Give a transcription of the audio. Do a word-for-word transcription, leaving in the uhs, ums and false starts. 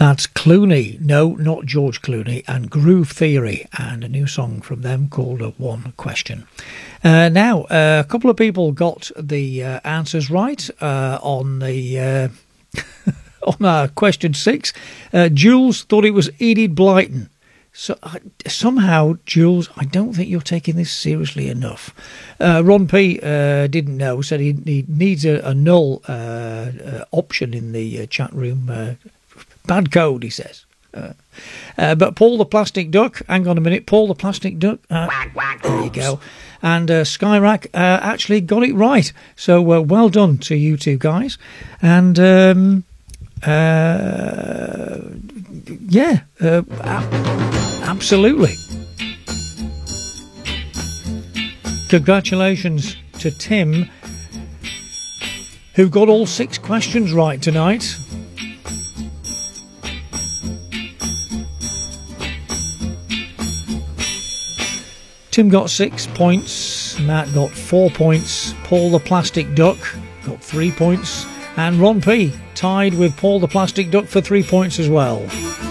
That's Clooney, no, not George Clooney, and Groove Theory, and a new song from them called uh, One Question. Uh, now, uh, a couple of people got the uh, answers right uh, on the uh, on uh, question six. Uh, Jules thought it was Enid Blyton. So uh, somehow, Jules, I don't think you're taking this seriously enough. Uh, Ron P uh, didn't know, said he, he needs a, a null uh, uh, option in the uh, chat room. Uh, Bad code, he says. Uh, uh, but Paul the Plastic Duck, hang on a minute, Paul the Plastic Duck, uh, Whack, whack, there you go. And uh, Skyrack uh, actually got it right. So uh, well done to you two guys. And um, uh, yeah, uh, a- absolutely. Congratulations to Tim, who got all six questions right tonight. Tim got six points, Matt got four points, Paul the Plastic Duck got three points, and Ron P tied with Paul the Plastic Duck for three points as well.